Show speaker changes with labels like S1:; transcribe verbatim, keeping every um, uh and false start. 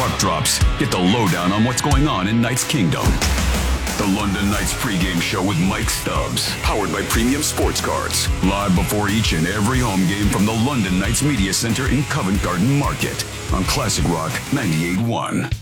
S1: puck drops, get the lowdown on what's going on in Knights Kingdom. The London Knights pregame show with Mike Stubbs, powered by Premium Sports Cards. Live before each and every home game from the London Knights Media Center in Covent Garden Market on Classic Rock ninety-eight point one.